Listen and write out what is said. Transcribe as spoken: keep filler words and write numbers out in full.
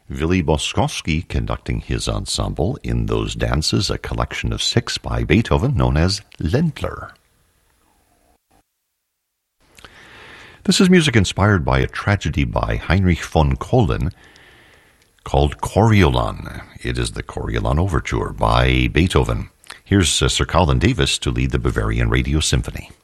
Willy Boskowski conducting his ensemble in those dances, a collection of six by Beethoven known as Ländler. This is music inspired by a tragedy by Heinrich von Kolin called Coriolan. It is the Coriolan Overture by Beethoven. Here's uh, Sir Colin Davis to lead the Bavarian Radio Symphony.